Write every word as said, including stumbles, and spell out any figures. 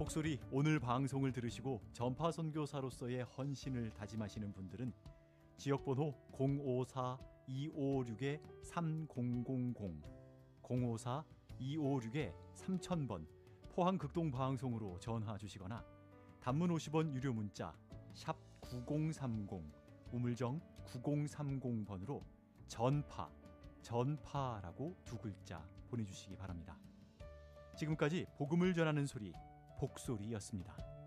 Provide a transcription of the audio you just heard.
복소리 오늘 방송을 들으시고 전파 선교사로서의 헌신을 다짐하시는 분들은 지역번호 공오사 이오육 삼공공공 공오사 이오육 삼천 번 포항극동방송으로 전화 주시거나 단문 오십 원 유료 문자 샵 구공삼공 우물정 구공삼공 번으로 전파, 전파라고 두 글자 보내주시기 바랍니다. 지금까지 복음을 전하는 소리 복소리였습니다.